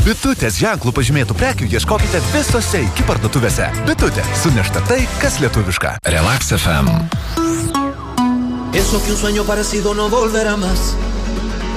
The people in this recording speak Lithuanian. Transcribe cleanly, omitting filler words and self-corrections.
Bitutės ženklų pažymėtų prekių ieškokite visose iki parduotuvėse. Bitutė, sunešta tai, kas lietuviška. Relax FM. Pienso que un sueño parecido no volverá más.